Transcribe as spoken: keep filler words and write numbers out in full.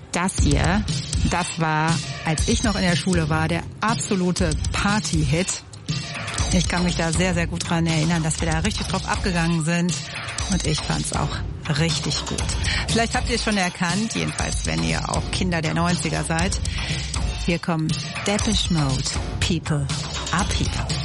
Das hier, das war, als ich noch in der Schule war, der absolute Party-Hit. Ich kann mich da sehr, sehr gut dran erinnern, dass wir da richtig drauf abgegangen sind. Und ich fand's auch richtig gut. Vielleicht habt ihr es schon erkannt, jedenfalls wenn ihr auch Kinder der neunziger seid. Hier kommen Depeche Mode, People are People.